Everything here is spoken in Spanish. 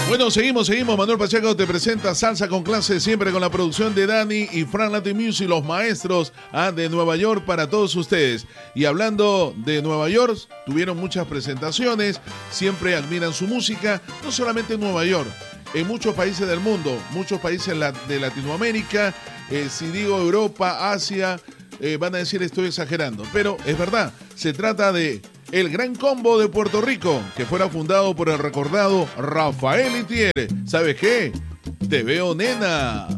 Bueno, seguimos. Manuel Pacheco te presenta Salsa con Clase, siempre con la producción de Dani y Fran Latin Music, los maestros de Nueva York para todos ustedes. Y hablando de Nueva York, tuvieron muchas presentaciones, siempre admiran su música, no solamente en Nueva York, en muchos países del mundo, muchos países de Latinoamérica, si digo Europa, Asia, van a decir estoy exagerando, pero es verdad, se trata de El Gran Combo de Puerto Rico, que fuera fundado por el recordado Rafael Itier. ¿Sabes qué? Te veo, nena.